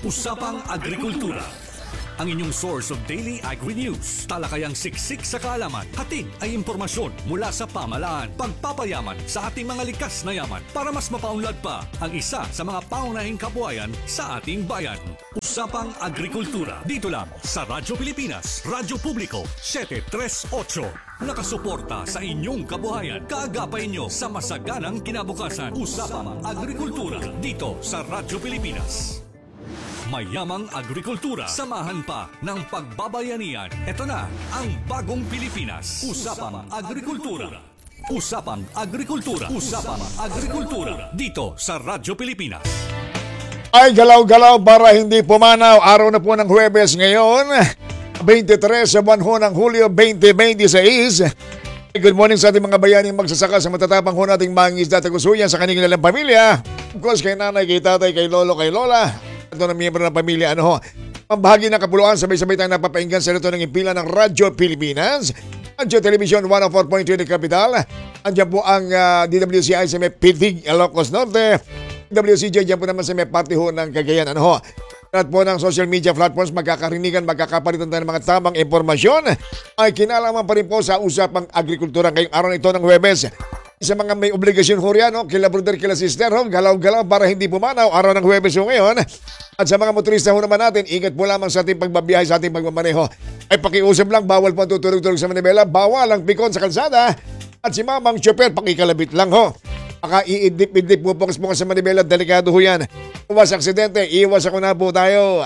Usapang Agrikultura. Ang inyong source of daily agri-news. Talakayang siksik sa kaalaman. Hatid ay impormasyon mula sa pamahalaan. Pagpapayaman sa ating mga likas na yaman para mas mapaunlad pa ang isa sa mga paunahing kabuhayan sa ating bayan. Usapang Agrikultura. Dito lang sa Radyo Pilipinas, Radyo Publiko, 738. Nakasuporta sa inyong kabuhayan. Kaagapay nyo sa masaganang kinabukasan. Usapang Agrikultura. Dito sa Radyo Pilipinas. Mayamang agrikultura. Samahan pa ng pagbabayanihan. Ito na ang bagong Pilipinas. Usapang Agrikultura. Usapang Agrikultura. Usapang Agrikultura. Dito sa Radyo Pilipinas. Ay galaw-galaw para hindi pumanaw. Araw na po ng Huwebes ngayon, 23 sa buwan ho ng Hulyo 2026. Good morning sa ating mga bayaning magsasaka sa matatapang ho nating mangisda at kagusuyan sa kanilang pamilya. Of course, kay nanay, kay tatay, kay lolo, kay lola. Ito ng miyembro ng pamilya, ang bahagi ng kapuluan, sabay-sabay tayong napapainggan sa ito ng impila ng Radyo Pilipinas. Radyo Television 104.2 ng Capital. Andiyan po ang DWCI sa may Pitig, Ilocos Norte. WCJ dyan po naman sa may party ho ng Cagayan. At po ng social media platforms, magkakarinigan, magkakapalitan tayo ng mga tamang impormasyon. Ay kinalaman pa rin po sa usapang agrikultura ngayong araw na ito ng Huwebes. Sa mga may obligasyon ho riyan, kila brother, kila sister, galaw-galaw para hindi pumanaw araw ng Huwebes ho ngayon. At sa mga motorista ho naman natin, ingat po lamang sa ating pagbabiyahe, sa ating pagmamaneho. Ay pakiusap lang, bawal po tutulog-tulog sa manibela, bawal ang pikon sa kalsada. At si mamang tsoper, pakikalabit lang ho. Baka iidip-idip po po sa manibela, delikado ho yan. Iwas aksidente, iwas ako na po tayo.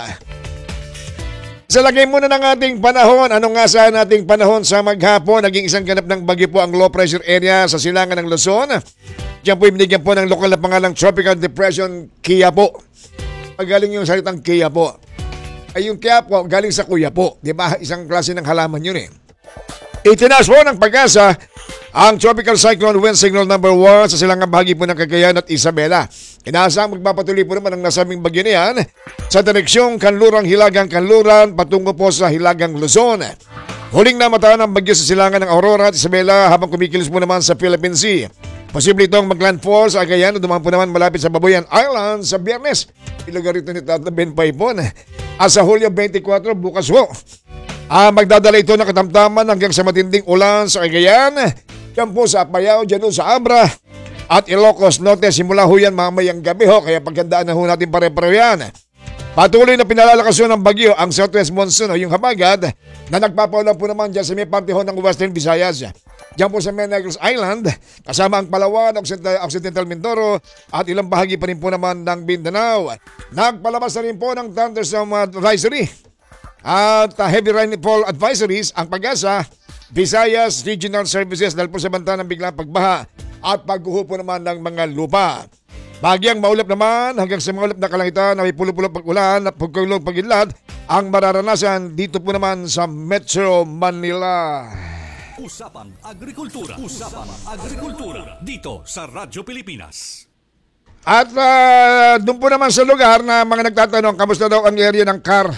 Sa lagay muna ng ating panahon, anong nga sa ating panahon sa maghapon? Naging isang ganap ng bagyo po ang low pressure area sa silangan ng Luzon. Diyan po ibinigyan po ng lokal na pangalang Tropical Depression Quiapo. Galing yung salitang Quiapo. Ay yung Quiapo, galing sa Quiapo. Di ba? Isang klase ng halaman yun eh. Itinaas po ng Pag-asa ang Tropical Cyclone Wind Signal number 1 sa silangang bahagi po ng Cagayan at Isabela. Inaasang magpapatuloy po naman ang nasabing bagyo niyan sa direksyong Kanlurang-Hilagang-Kanluran patungo po sa Hilagang Luzon. Huling namataan ang bagyo sa silangan ng Aurora at Isabela habang kumikilos po naman sa Philippine Sea. Posible itong maglandfall sa Cagayan o dumaan po naman malapit sa Babuyan Island sa Biyernes. Ilugar ito ni Tata Ben Paipon. At sa Hulyo 24, bukas po. Magdadala ito ng katamtaman hanggang sa matinding ulan sa Cagayan. Diyan po sa Apayao, dyan sa Abra at Ilocos Norte. Simula ho yan mamayang gabi ho. Kaya paghandaan na ho natin pare-pareho yan. Patuloy na pinalalakasyon ng bagyo ang Southwest Monsoon o yung Habagat na nagpapaulan po naman dyan sa may parte ho ng Western Visayas. Diyan po sa Negros Island, kasama ang Palawan, Occidental Mindoro at ilang bahagi pa rin po naman ng Mindanao. Nagpalabas na rin po ng thunderstorm advisory at heavy rainfall advisories ang Pag-asa, Visayas Regional Services dahil po sa banta ng biglang pagbaha at pagguho po naman ng mga lupa. Bagyang maulap naman hanggang sa maulap na kalangitan na may pulo-pulo pag-ulan at pagkulong pag-inlad ang mararanasan dito po naman sa Metro Manila. Usapang Agrikultura. Usapang Agrikultura. Dito sa Radyo Pilipinas. At doon po naman sa lugar na mga nagtatanong, kamusta daw ang area ng CAR?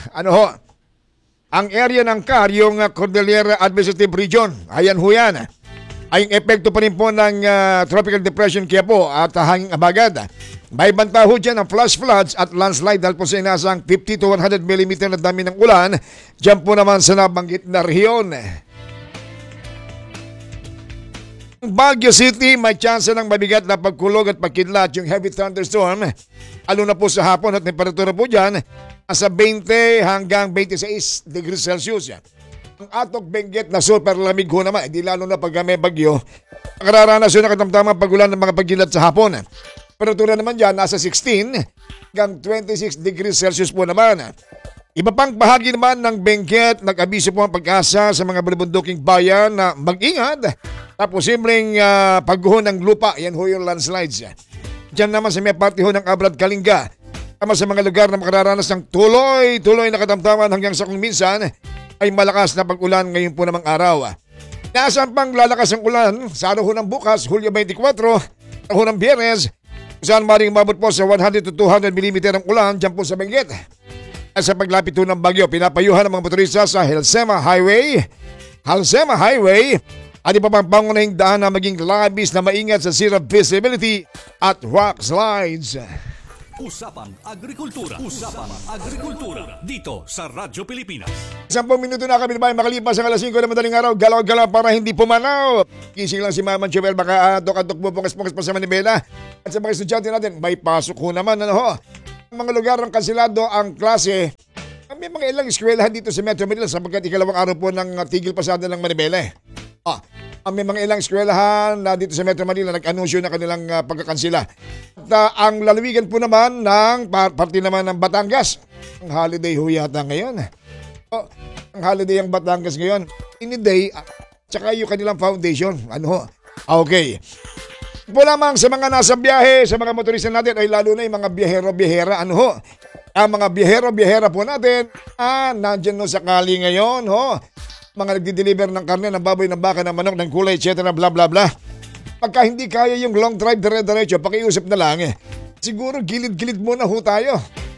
Ang area ng CAR, yung Cordillera Administrative Region. Ayan ho yan. Ay yung epekto pa rin po ng Tropical Depression Quiapo at hanging Habagat. May banta ho dyan ng flash floods at landslide dahil po sa inasang 50 to 100 mm na dami ng ulan. Diyan po naman sa nabanggit na rehiyon. Baguio City, may tsansa ng mabigat na pagkulog at pagkidlat yung heavy thunderstorm. Lalo na po sa hapon at temperatura po dyan sa 20 hanggang 26 degrees Celsius. Ang Atok Benguet na super lamig ho naman, hindi lalo na pag may bagyo. Nakararanas yun na katamtamang pag-ulan ng mga pagkidlat sa hapon. Temperatura naman dyan nasa 16 hanggang 26 degrees Celsius po naman. Iba pang bahagi naman ng Benguet, nag-abiso po ang Pag-asa sa mga bulubunduking bayan na mag-ingat na posibleng pagguho ng lupa. Yan ho yung landslides. Diyan naman sa may parte ho ng Abrad Kalinga. Tama sa mga lugar na makararanas ng tuloy na katamtaman hanggang sa kung minsan ay malakas na pag-ulan ngayon po namang araw. Naasahan pang lalakas ang ulan sa araw ho ng bukas, Hulyo 24, araw ho ng Biyernes, saan maring umabot po sa 100 to 200 mm ang ulan dyan po sa Benguet. At sa paglapit ho ng bagyo, pinapayuhan ng mga motorista sa Halsema Highway at iba pang pangunahing daan na maging labis na maingat sa zero visibility at rock slides. Usapang Agrikultura. Usapang Agrikultura. Dito sa Radyo Pilipinas. 10 minuto na kami naman makalipas ang alas 5 na madaling araw. Galaw-galaw para hindi pumanaw. Gising lang si Mama Chubel, baka atok-atok mo pungas-pungas pa sa Manibela. At sa mga estudyante natin, may pasok ho naman. Ano ho? Ang mga lugar ng kansilado ang klase. May mga ilang eskwelahan dito sa Metro Manila sapagkat ikalawang araw po ng tigil pasada ng Manibela. May mga ilang eskwelahan na dito sa Metro Manila nag-anunsyo na kanilang pagkakansila. At ang lalawigan po naman ng parte naman ng Batangas. Ang holiday ho yata ngayon. Ang holiday ang Batangas ngayon. Iniday, tsaka yung kanilang foundation. Ano ho? Okay. Po lamang sa mga nasa biyahe, sa mga motorista natin ay lalo na yung mga biyahero-biyahera. Ano ho? Ang mga biyahero-biyahera po natin, nandyan no sakali ngayon ho. Mga nagdi-deliver ng karne, ng baboy, ng baka, ng manok, ng kulay, etc. bla bla bla. Pagka hindi kaya yung long drive dire-diretso, pakiusap na lang Siguro gilid-gilid muna ho tayo.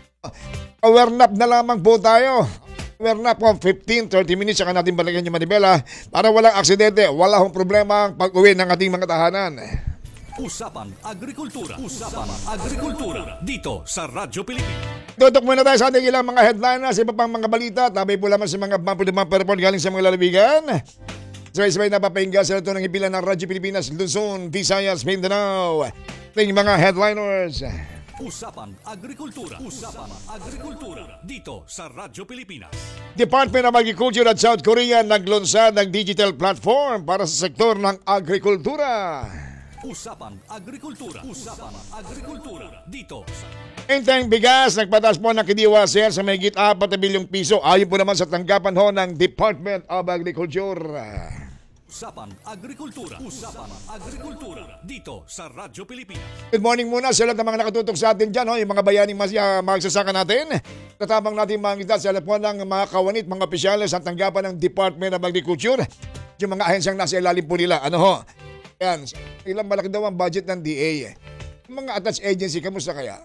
Power nap na lamang po tayo. Power nap po 15-30 minutes saka natin balikan yung Manibela para walang aksidente, wala hong problema ang pag-uwi ng ating mga tahanan. Usapang Agrikultura. Usapang Agrikultura. Dito sa Radyo Pilipinas. Tutok muna tayo sa ating ilang mga headliners, iba pang mga balita. Tabay po lamang sa mga bumper report galing sa mga lalawigan. Sabay-sabay napapahinga sa ito ng ipilan ng Radyo Pilipinas, Luzon, Visayas, Mindanao. Ating mga headliners. Usapang Agrikultura. Usapang Agrikultura. Dito sa Radyo Pilipinas. Department of Agriculture at South Korea naglunsad ng digital platform para sa sektor ng agrikultura. Usapang Agrikultura. Usapang Agrikultura. Dito sa Enteng bigas, nagpataas po ng kidiwa sale sa mahigit 4 bilyong piso. Ayon po naman sa tanggapan ho ng Department of Agriculture. Usapang Agrikultura. Usapang Agrikultura. Dito sa Radyo Pilipinas. Good morning muna sa lahat ng mga nakatutok sa atin dyan. Yung mga bayaning magsasaka natin. Tatabang natin makikita sa lahat po ng mga kawanit, mga opisyales sa tanggapan ng Department of Agriculture. Yung mga ahensyang nasa ilalim po nila. Ano ho? Yan. Ilang malaki daw ang budget ng DA. Yung mga attached agency, kamusta kaya?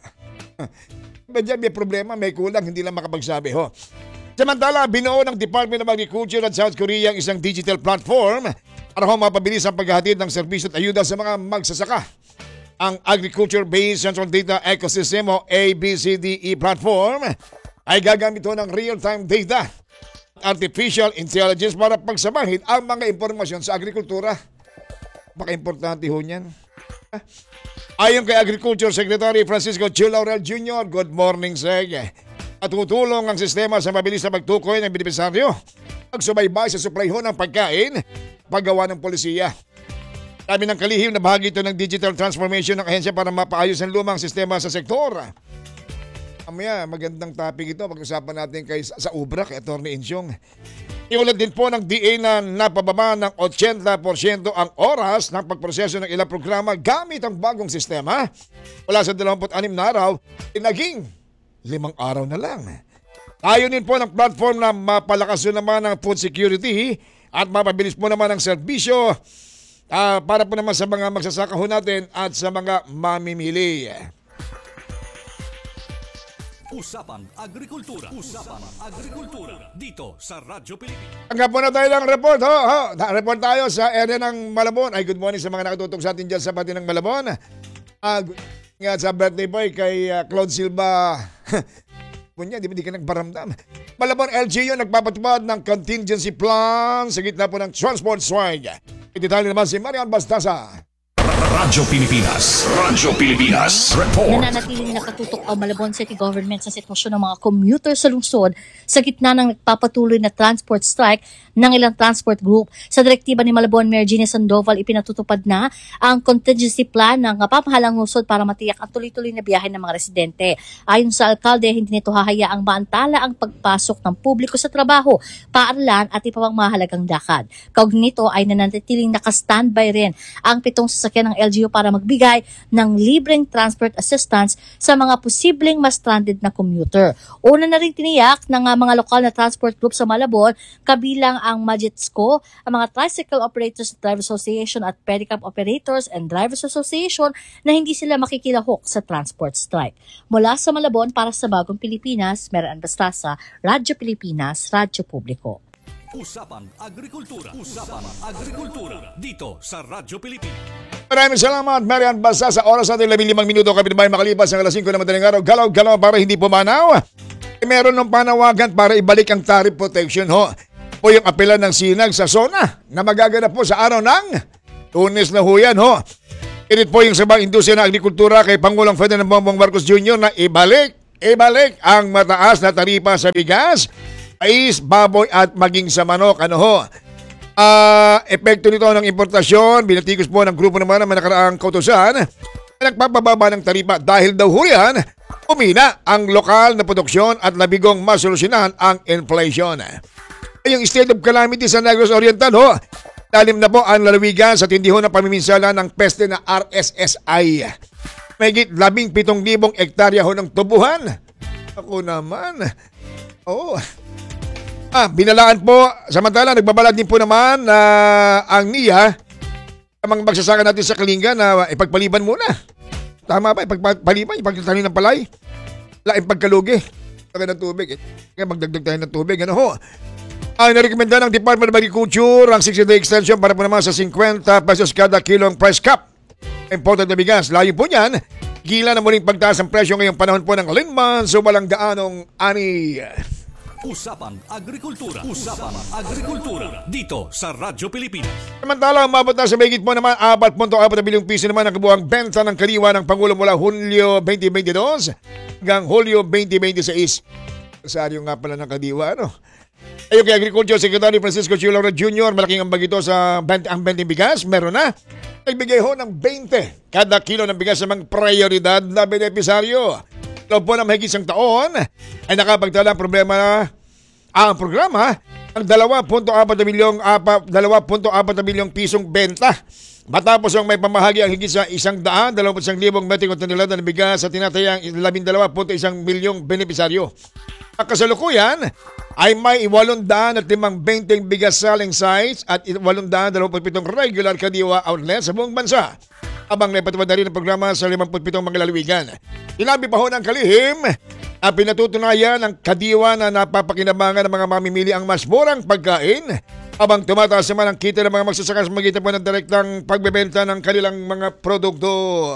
Medyo may problema, may kulang, hindi lang makapagsabi ho. Samantala, binuo ng Department of Agriculture at South Korea ang isang digital platform para mapabilis ang paghahatid ng serbisyo at ayuda sa mga magsasaka. Ang Agriculture-Based Central Data Ecosystem o ABCDE platform ay gagamit ng real-time data at artificial intelligence para pagsabahin ang mga impormasyon sa agrikultura. Baka-importante ho niyan. Ayon kay Agriculture Secretary Francisco G. Laurel Jr., good morning, Seg. At tutulong ang sistema sa mabilis na pagtukoy ng benepisaryo, pagsubaybay sa supply ho ng pagkain, paggawa ng polisiya. Sabi ng kalihim na bahagi ito ng digital transformation ng ahensya para mapaayos ang lumang sistema sa sektor. Amaya, magandang topic ito. Pag-usapan natin sa UBRA, kay Atty. Insyong. Iulat din po ng DA na napababa ng 80% ang oras ng pagproseso ng ilang programa gamit ang bagong sistema. Mula sa 26 na araw, naging 5 araw na lang. Ayon din po ng platform na mapalakas naman ang food security at mapabilis po naman ang serbisyo para po naman sa mga magsasaka ho natin at sa mga mamimili. Usapang Agrikultura. Usapang Agrikultura. Dito sa Radyo Pilipinas. Hanggang po na tayo ng report. Report tayo sa area ng Malabon. Ay, good morning sa mga nakatutok sa atin dyan sa pati ng Malabon. Nga sa birthday boy kay Claude Silva. Punya, di ka nagbaramdam. Malabon LGU nagpapatupad ng contingency plan sa gitna po ng transport strike. Detalye naman si Marian Bastasa. Radyo Pilipinas. Radyo Pilipinas. Report. Nananatiling nakatutok ang Malabon City Government sa sitwasyon ng mga commuter sa lungsod sa gitna ng nagpapatuloy na transport strike ng ilang transport group. Sa direktiba ni Malabon Mayor Gina Sandoval, ipinatutupad na ang contingency plan ng pamahalang lungsod para matiyak ang tuloy-tuloy na biyahe ng mga residente. Ayon sa alkalde, hindi nito hahayaang maantala ang pagpasok ng publiko sa trabaho, paaralan at iba pang mahalagang lakad. Kaugnay nito ay nananatiling naka-standby rin ang 7 sasakyan ng LGU para magbigay ng libreng transport assistance sa mga posibleng ma-stranded na commuter. Una na rin tiniyak ng mga lokal na transport group sa Malabon, kabilang ang Majitsco, ang mga Tricycle Operators Driver Association at Pedicab Operators and Drivers Association na hindi sila makikilahok sa transport strike. Mula sa Malabon para sa Bagong Pilipinas, Marian Bastasa, Radyo Pilipinas, Radyo Publiko. Usapang Agrikultura. Usapang Agrikultura. Dito sa Radyo Pilipinas. Maraming salamat, Marian Basa, sa oras natin 15 minuto kapitbahay makalipas ang alas 5 na madaling araw. Galaw-galaw para hindi pumanaw. Meron ng panawagan para ibalik ang tariff protection ho. Po yung apelan ng Sinag sa SONA na magaganap po sa araw ng Lunes na ho yan ho. Init po yung sabang industriya ng agrikultura kay Pangulong Ferdinand Bongbong Marcos Jr. na ibalik ang mataas na taripa sa bigas, mais, baboy at maging sa manok. Ano ho? Epekto nito ng importasyon, binatikos po ng grupo naman ng nakaraang kautusan na nagpapababa ng taripa dahil daw ho yan, umina ang lokal na produksyon at nabigong masolusyonan ang inflation. Yung state of calamity sa Negros Oriental ho, lalim na po ang lalawigan sa tindi ho ng pamiminsala ng peste na RSSI. Mahigit 17,000 hektarya ho ng tubuhan. Ako naman. Oo. Binalaan po, samantala nagbabalad din po naman na ang NIA sa mga magsasaka natin sa Kalinga na ipagpaliban muna. Tama ba? Ipagpaliban, ipagtanim ng palay. Wala ipagkalugi. Saka ng tubig. Kaya magdagdag tayo ng tubig. Ano ho? Ang narekomenda ng Department of Agriculture ang 60-day extension para po naman sa 50 pesos kada kilong price cap. Imported na bigas. Layo po niyan. Gila na muling pagtaas ang presyo ngayong panahon po ng linman so walang gaanong ani. Usapang Agrikultura. Usapang Agrikultura. Dito sa Radyo Pilipinas. Samantala, umabot na sa mahigit po naman 4.4 bilyong piso naman ang kabuang benta ng kaliwa ng Pangulo mula Hulyo 2022 hanggang Hulyo 2026. Saryo nga pala ng kadiwa, ano? Ayon kay Agriculture Secretary Francisco Chilora Jr., malaking ambag ito sa ang benteng bigas. Meron na. Nagbigay ho ng 20 kada kilo ng bigas sa mga prioridad na benepisaryo. Loob po ng mahigit isang taon ay nakapagtala ang programa ng 2.4 milyong pisong benta. Matapos ang may pamahagi ang higit sa 121,000 metrikong tonelada ng bigas sa tinatayang 12.1 milyong benepisaryo. Ang kasalukuyan ay may 820 bigas selling sites at 827 regular kadiwa outlets sa buong bansa. Abang naipatupad na rin ang programa sa 57 mga lalawigan. Inabi pa ho ng kalihim ang pinatutunayan ng kadiwa na napapakinabangan ng mga mamimili ang mas murang pagkain habang tumataas naman ang kita ng mga magsasaka sa magitan po ng direktang pagbebenta ng kanilang mga produkto.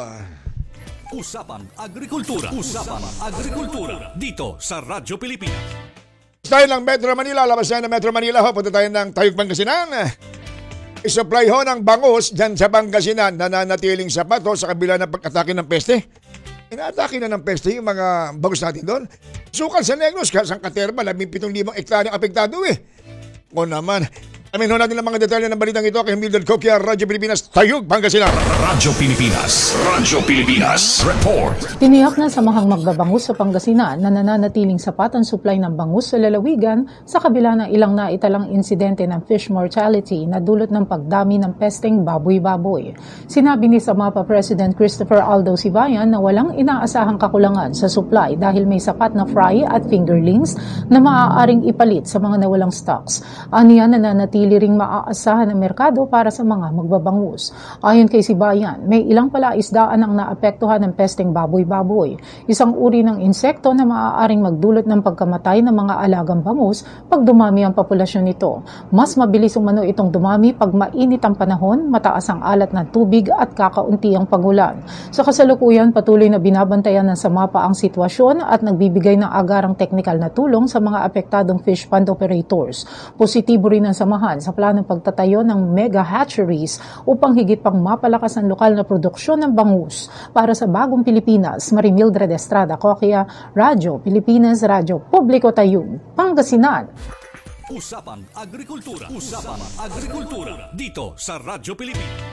Usapang Agrikultura. Usapang Agrikultura. Dito sa Radyo Pilipinas. Tayo ng Metro Manila, labas na ng Metro Manila ho, punta tayo ng Tayog Pangasinan. I-supply ho ng bangus dyan sa Pangasinan na nanatiling sapat ho sa kabila ng pag-atake ng peste. Inaatake na ng peste yung mga bangus natin doon. Sukal sa Negros, San Caterva, 17,000 hektarya apektado eh. O naman, amin ho natin ang mga detalye ng balitang ito kay Mildred Coquia, Radyo Pilipinas, Tayog Pangasinan. Radyo Pilipinas. Radyo Pilipinas. Report. Tiniyak na samahang magbabangus sa Pangasinan na nananatiling sapat ang supply ng bangus sa lalawigan sa kabila ng ilang naitalang insidente ng fish mortality na dulot ng pagdami ng pesteng baboy-baboy. Sinabi ni Samapa President Christopher Aldo Sibayan na walang inaasahang kakulangan sa supply dahil may sapat na fry at fingerlings na maaaring ipalit sa mga nawalang stocks. Aniya na nanatili ring maaasahan ang merkado para sa mga magbabangus. Ayon kay Sibayan, may ilang palaisdaan ang naapektuhan ng pesteng baboy-baboy, isang uri ng insekto na maaaring magdulot ng pagkamatay ng mga alagang bangus pag dumami ang populasyon nito. Mas mabilis umano itong dumami pag mainit ang panahon, mataas ang alat ng tubig at kakaunti ang pagulan. Sa kasalukuyan, patuloy na binabantayan ng Samapa ang sitwasyon at nagbibigay ng agarang teknikal na tulong sa mga apektadong fish pond operators. Positibo rin ang samahan sa planong pagtatayo ng mega hatcheries upang higit pang mapalakas ang lokal na produksyon ng bangus. Para sa Bagong Pilipinas, Marimildred Estrada Coquia, Radyo Pilipinas, Radyo Publiko Tayog, Pangasinan. Usapang Agrikultura. Usapang Agrikultura. Dito sa Radyo Pilipinas.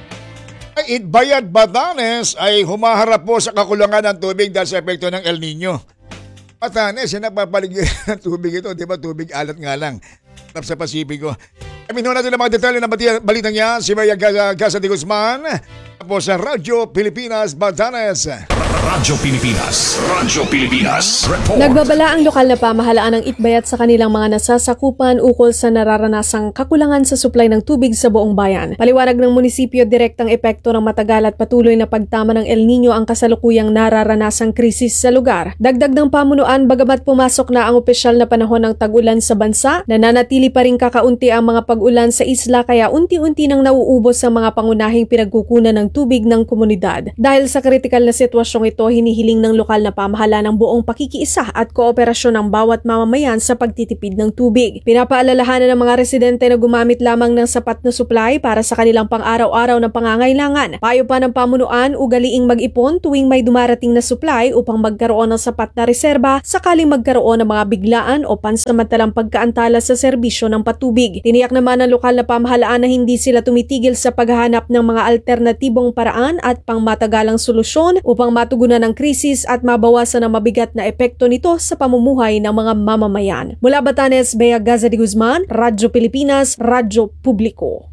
Itbayad Batanes ay humaharap po sa kakulangan ng tubig dahil sa epekto ng El Nino. Batanes, yan napapaligyan ng tubig ito. Di ba tubig alat nga lang sa Pasipiko. Amin natin ang mga detalye ng balitang yan. Si Maria Gaza de Guzman po sa Radyo Pilipinas, Batanes. Radyo Pilipinas. Radyo Pilipinas. Report. Nagbabala ang lokal na pamahalaan ng itbayat sa kanilang mga nasasakupan ukol sa nararanasang kakulangan sa supply ng tubig sa buong bayan. Paliwanag ng munisipyo, direktang epekto ng matagal at patuloy na pagtama ng El Nino ang kasalukuyang nararanasang krisis sa lugar. Dagdag ng pamunuan, bagamat pumasok na ang opisyal na panahon ng tag-ulan sa bansa, nananatili pa rin kakaunti ang mga pag-ulan sa isla kaya unti-unti nang nauubos ang mga pangunahing pinagkukunan ng tubig ng komunidad. Dahil sa kritikal na sitwasyong ito, hinihiling ng lokal na pamahalaan ng buong pakikiisa at kooperasyon ng bawat mamamayan sa pagtitipid ng tubig. Pinapaalalahanan ng mga residente na gumamit lamang ng sapat na supply para sa kanilang pang-araw-araw na pangangailangan. Payo pa ng pamunuan, ugaliing mag-ipon tuwing may dumarating na supply upang magkaroon ng sapat na reserba sakaling magkaroon ng mga biglaan o pansamantalang pagkaantala sa serbisyo ng patubig. Tiniyak naman ng lokal na pamahalaan na hindi sila tumitigil sa paghahanap ng mga alternatibong paraan at pangmatagalang solusyon upang matugunan ang krisis at mabawasan ang mabigat na epekto nito sa pamumuhay ng mga mamamayan. Mula Batanes, Bea Gaza de Guzman, Radyo Pilipinas, Radyo Publiko.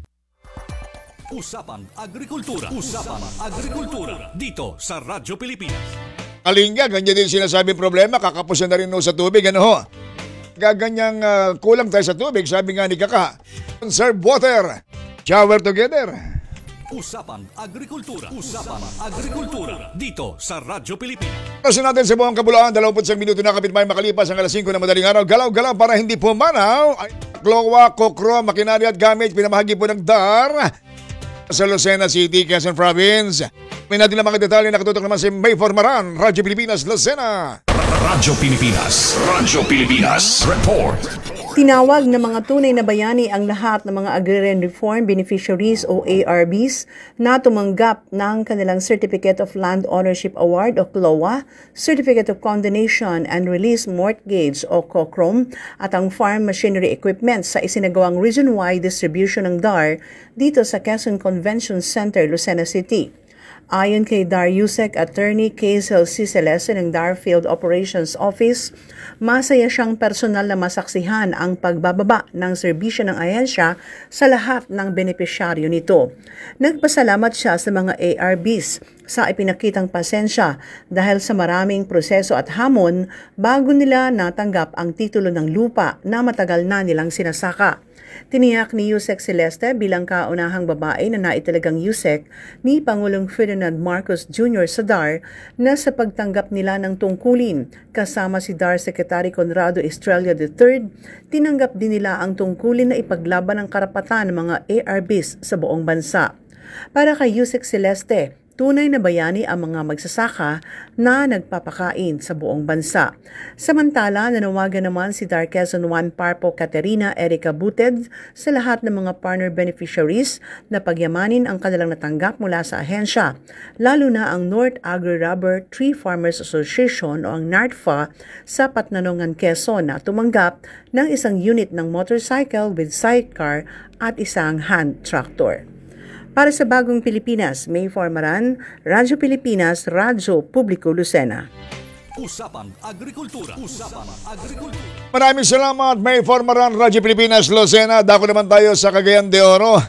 Usapang Agrikultura. Usapang Agrikultura. Dito sa Radyo Pilipinas. Kalinga, ganyan din sinasabi problema, kakapusan na rin sa tubig, ano ho? Gaganyang kulang tayo sa tubig, sabi nga ni Kaka. Conserve water, shower together. Usapang Agrikultura. Usapang Agrikultura. Dito sa Radyo Pilipinas. Kasi natin sa buong kabuluhan, 21 minuto na kapit may makalipas ang alas 5 na madaling araw. Galaw-galaw para hindi pumanaw. Klowa, kokro, makinarya at gamit, pinamahagi po ng DAR sa Lucena City, Quezon Province. May natin lang mga detalye na katutok naman si May Formaran, Radyo Pilipinas, Lucena. Radyo Pilipinas. Radyo Pilipinas. Report. Tinawag ng mga tunay na bayani ang lahat ng mga Agrarian Reform Beneficiaries o ARBs na tumanggap ng kanilang Certificate of Land Ownership Award o CLOA, Certificate of Condonation and Release Mortgage o COCROM at ang Farm Machinery Equipment sa isinagawang region-wide distribution ng DAR dito sa Quezon Convention Center, Lucena City. Ayon kay DAR USEC Attorney Kazel C. Celeste ng DAR Field Operations Office, masaya siyang personal na masaksihan ang pagbababa ng serbisyo ng ahensya sa lahat ng benepisyaryo nito. Nagpasalamat siya sa mga ARBs sa ipinakitang pasensya dahil sa maraming proseso at hamon bago nila natanggap ang titulo ng lupa na matagal na nilang sinasaka. Tiniyak ni USEC Celeste bilang kaunahang babae na naitalagang USEC ni Pangulong Ferdinand Marcos Jr. sa DAR na sa pagtanggap nila ng tungkulin kasama si DAR Secretary Conrado Estrella III, tinanggap din nila ang tungkulin na ipaglaban ang karapatan ng mga ARBs sa buong bansa. Para kay USEC Celeste, tunay na bayani ang mga magsasaka na nagpapakain sa buong bansa. Samantala, nanawagan naman si DAR Quezon 1 Parpo Caterina Erica Buted sa lahat ng mga partner beneficiaries na pagyamanin ang kanilang natanggap mula sa ahensya, lalo na ang North Agri-Rubber Tree Farmers Association o ang NARTFA sa Patnanongan, Quezon na tumanggap ng isang unit ng motorcycle with sidecar at isang hand tractor. Para sa Bagong Pilipinas, May Formaran, Radyo Pilipinas, Radyo Publiko, Lucena. Usapang Agrikultura. Usapang Agrikultura. Maraming salamat, May Formaran, Radyo Pilipinas, Lucena. Dako naman tayo sa Cagayan de Oro.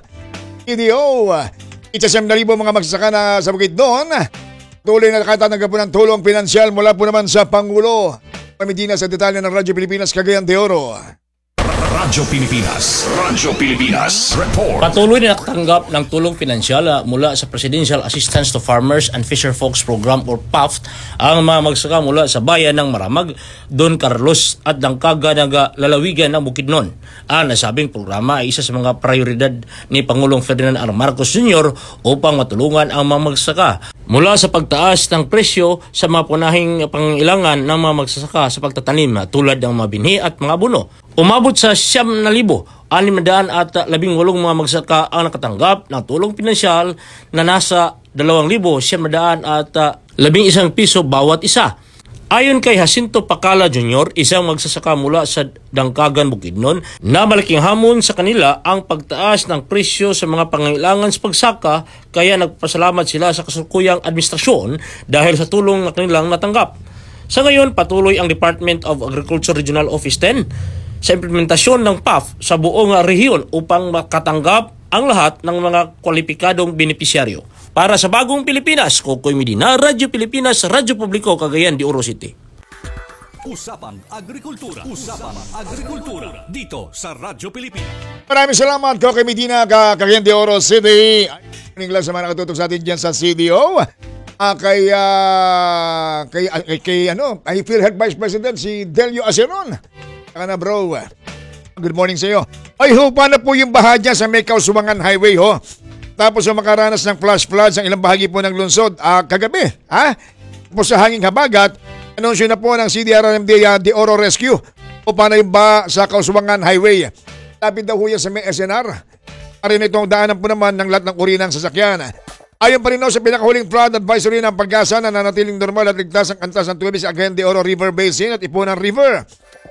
EDO, 1,000,000 mga magsasaka na sa bukid doon. Tuloy na nakatanggap po ng tulong pinansyal mula po naman sa Pangulo. Pamidina sa detalye ng Radyo Pilipinas, Cagayan de Oro. Radyo Pilipinas. Radyo Pilipinas. Report. Patuloy na nakatanggap ng tulong pinansyal mula sa Presidential Assistance to Farmers and Fisherfolks Program or PAFT ang mga magsaka mula sa bayan ng Maramag, Don Carlos at Dangkaga lalawigan ng Bukidnon. Ang nasabing programa ay isa sa mga prioridad ni Pangulong Ferdinand R. Marcos Jr. upang matulungan ang mga magsaka mula sa pagtaas ng presyo sa mga punahing pangailangan ng mga magsasaka sa pagtatanim tulad ng mga binhi at mga abono. Umabot sa 7,618 mga magsaka ang nakatanggap ng tulong pinansyal na nasa 2,711 piso bawat isa. Ayon kay Jacinto Pacala Jr., isang magsasaka mula sa Dangkagan, Bukidnon, na malaking hamon sa kanila ang pagtaas ng presyo sa mga pangailangan sa pagsaka, kaya nagpasalamat sila sa kasalukuyang administrasyon dahil sa tulong na kanilang natanggap. Sa ngayon, patuloy ang Department of Agriculture Regional Office 10 sa implementasyon ng PAF sa buong rehiyon upang makatanggap ang lahat ng mga kwalipikadong benepisyaryo. Para sa bagong Pilipinas, Kokoy Medina, Radyo Pilipinas, Radyo Publiko, Cagayan de Oro City. Usapang Agrikultura. Usapang Agrikultura. Dito sa Radyo Pilipinas. Maraming salamat ko kay Medina, Cagayan de Oro City. Morning lang sa mga nakatutok sa atin dyan sa CDO. Kay PhilHealth Vice President si Delio Aceron. Saka na bro. Good morning sa iyo. Ay ho, paano po yung baha dyan sa May Kausumangan Highway ho? Tapos yung makaranas ng flash floods ang ilang bahagi po ng lungsod kagabi. Tapos sa hanging habagat, anunsyo na po ng CDRRMD de Oro Rescue o paano yung baha sa Kausumangan Highway. Lapit daw ho yan sa may SNR. Parin itong daanan po naman ng lahat ng uri ng sasakyan. Ayon pa rin sa pinakahuling flood advisory ng Pag-asa na nanatiling normal at ligtas ang antas ng tubig sa Cagayan de Oro River Basin at Ipunan River.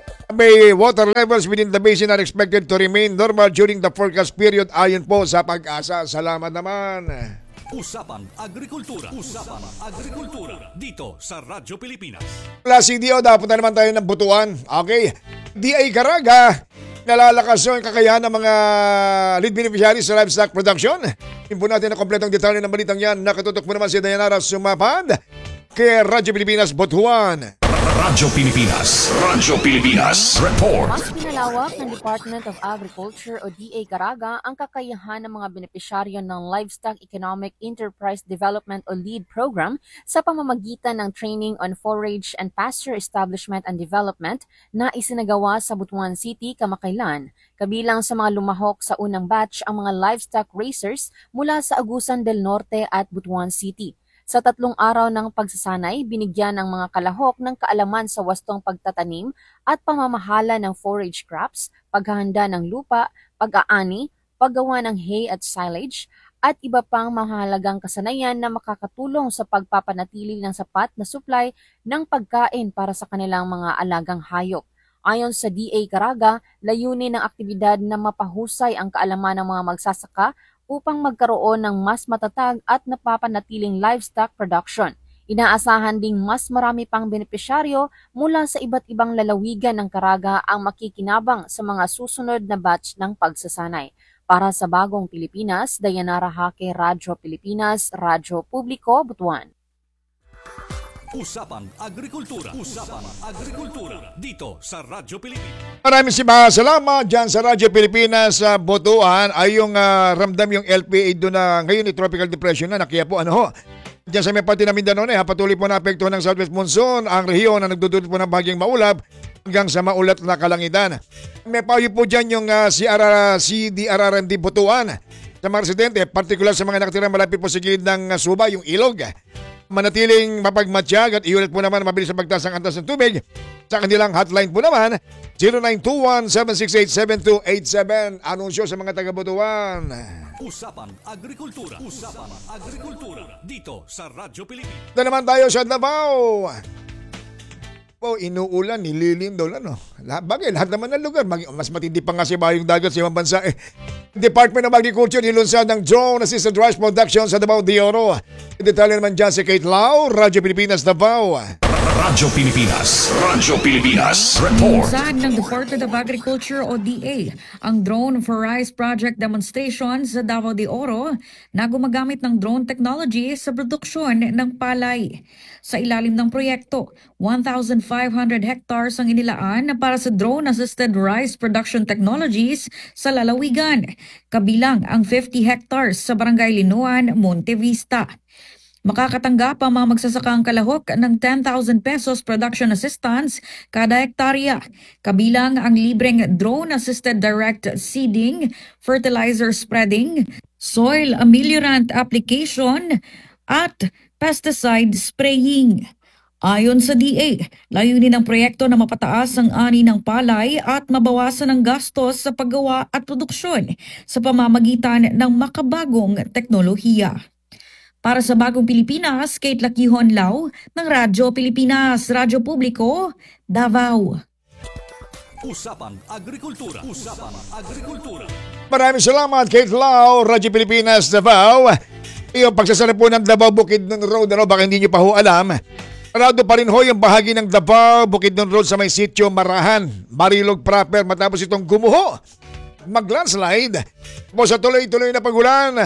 May water levels within the basin are expected to remain normal during the forecast period ayon po sa Pag-asa. Salamat naman. Usapang Agrikultura. Usapang Agrikultura. Dito sa Radyo Pilipinas. Wala CDO, dapat na naman tayo ng Butuan. Okay. DA Caraga, nalalakas yung kakayahan ng mga lead beneficiaries sa livestock production. Timpo natin na kompletong detalye ng balitang yan. Nakatutok mo naman si Dayanara Sumapad kay Radyo Pilipinas Butuan. Radyo Pilipinas. Radyo Pilipinas. Report. Mas pinalawak ng Department of Agriculture o DA Caraga ang kakayahan ng mga benepisyaryo ng Livestock Economic Enterprise Development o LEAD program sa pamamagitan ng Training on Forage and Pasture Establishment and Development na isinagawa sa Butuan City kamakailan. Kabilang sa mga lumahok sa unang batch ang mga livestock racers mula sa Agusan del Norte at Butuan City. Sa 3 araw ng pagsasanay, binigyan ng mga kalahok ng kaalaman sa wastong pagtatanim at pamamahala ng forage crops, paghahanda ng lupa, pag-aani, paggawa ng hay at silage, at iba pang mahalagang kasanayan na makakatulong sa pagpapanatili ng sapat na supply ng pagkain para sa kanilang mga alagang hayop. Ayon sa DA Caraga, layunin ng aktibidad na mapahusay ang kaalaman ng mga magsasaka upang magkaroon ng mas matatag at napapanatiling livestock production. Inaasahan ding mas marami pang benepisyaryo mula sa iba't ibang lalawigan ng Caraga ang makikinabang sa mga susunod na batch ng pagsasanay. Para sa Bagong Pilipinas, Dayanara Hake, Radyo Pilipinas, Radyo Publiko, Butuan. Usapang Agrikultura. Usapang Agrikultura. Dito sa Radyo Pilipinas. Maraming salamat dyan sa Radyo Pilipinas sa Butuan ay yung ramdam yung LPA doon na ngayon tropical depression na kaya po dyan sa may parte ng Mindanao patuloy po na apekto ng southwest monsoon ang rehiyon na nagdudulot po ng bagyang maulap hanggang sa maulat na kalangitan. May payo po dyan yung CDRRMD Butuan sa mga residente, partikular sa mga nakatirang malapit po sa gilid ng Suba, yung ilog. Manatiling mapagmatsyag at iulit po naman mabilis sa pagtaas ng antas ng tubig. Sa kanilang hotline po naman, 0921-768-7287. Anunsyo sa mga taga-Butuan. Usapang Agrikultura. Usapang Agrikultura. Dito sa Radyo Pilipinas. Ito naman tayo sa Davao. Inuulan, nililim daw lang. Bagay, lahat naman ng lugar. Mas matindi pa nga si Bayong Dagat sa ibang bansa. Department of Agriculture nilunsad ng Drone Assisted Rice Production sa Davao de Oro. Detalye naman dyan si Kate Lau, Radyo Pilipinas, Davao. Radyo Pilipinas. Radyo Pilipinas. Report. Nilunsad ng Department of Agriculture o DA ang Drone for Rice Project Demonstration sa Davao de Oro na gumagamit ng drone technology sa produksyon ng palay. Sa ilalim ng proyekto, 1,500 hectares ang inilaan para sa drone-assisted rice production technologies sa lalawigan, kabilang ang 50 hectares sa Barangay Linuan, Monte Vista. Makakatanggap ang mga magsasakang kalahok ng 10,000 pesos production assistance kada hektarya, kabilang ang libreng drone-assisted direct seeding, fertilizer spreading, soil ameliorant application, at pesticide spraying. Ayon sa DA, layunin ng proyekto na mapataas ang ani ng palay at mabawasan ang gastos sa paggawa at produksyon sa pamamagitan ng makabagong teknolohiya. Para sa Bagong Pilipinas, Kate Lakihon Lau ng Radyo Pilipinas, Radyo Publiko, Davao. Usapang Agrikultura. Usapang Agrikultura. Maraming salamat, Kate Lau, Radyo Pilipinas, Davao. Yung pagsasara po ng Davao Bukidnon Road, baka hindi nyo pa ho alam. Parado pa rin ho yung bahagi ng Davao Bukidnon Road sa may sitio Marahan, Marilog proper matapos itong gumuho. Mag-landslide po sa tuloy-tuloy na pagulan.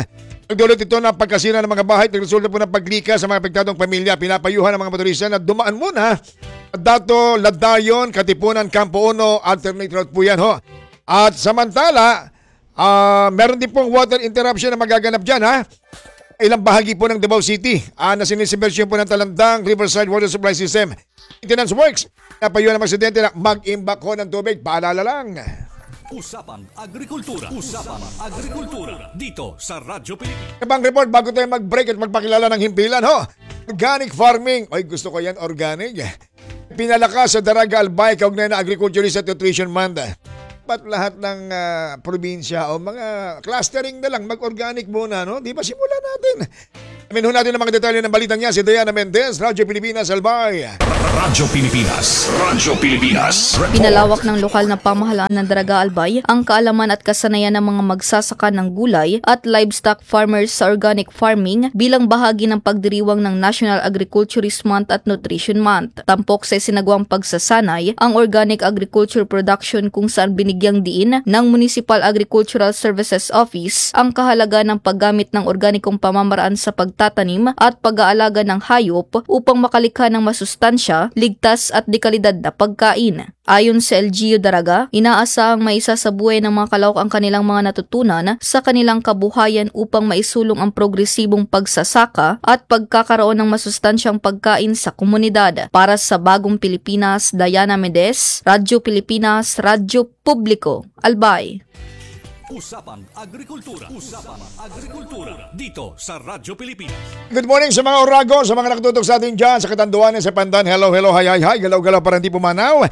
Nagdulot ito ng pagkasira ng mga bahay at resulta po ng paglika sa mga apektadong pamilya. Pinapayuhan ng mga motorista na dumaan muna at Dato, Ladayon, Katipunan, Campo Uno, alternate route po yan ho. At samantala, meron din pong water interruption na magaganap dyan ha. Ilang bahagi po ng Davao City na sinisibersyon po ng Talandang Riverside Water Supply System. Maintenance works. Pinapayuhan ng mga residente na mag-imbak ho ng tubig. Paalala lang. Usapang Agrikultura. Usapang Agrikultura. Dito sa Radyo Pilipinas. Ibang report bago tayo mag-break at magpakilala ng himpilan ho. Organic farming. Ay, gusto ko yan, organic. Pinalakas sa Daraga Albay kaugnay na Agriculturist at Nutrition Month. Ba't lahat ng probinsya o mga clustering na lang mag-organic muna, no? Di ba simulan natin? Aminuhin natin ang mga detalye ng balitang niya si Diana Mendez, Radyo Pilipinas, Albay. Radyo Pilipinas. Radyo Pilipinas. Pinalawak ng lokal na pamahalaan ng Daraga Albay ang kaalaman at kasanayan ng mga magsasaka ng gulay at livestock farmers sa organic farming bilang bahagi ng pagdiriwang ng National Agriculturist Month at Nutrition Month. Tampok sa sinagawang pagsasanay ang organic agriculture production kung saan binigyang diin ng Municipal Agricultural Services Office ang kahalaga ng paggamit ng organikong pamamaraan sa pagtatanim at pag-aalaga ng hayop upang makalikha ng masustansya, ligtas at dekalidad na pagkain. Ayon sa LGU Daraga, inaasahang maisa sa buhay ng mga kalawak ang kanilang mga natutunan sa kanilang kabuhayan upang maisulong ang progresibong pagsasaka at pagkakaroon ng masustansyang pagkain sa komunidad. Para sa Bagong Pilipinas, Diana Mendez, Radyo Pilipinas, Radyo Publiko, Albay. Usapang Agrikultura. Usapang Agrikultura. Dito sa Radyo Pilipinas. Good morning sa mga Orago, sa mga nakatutok sa atin dyan, sa Katanduanes, sa Pandan. Hello, hello, hi, hi, hi. Galaw-galaw para hindi pumanaw.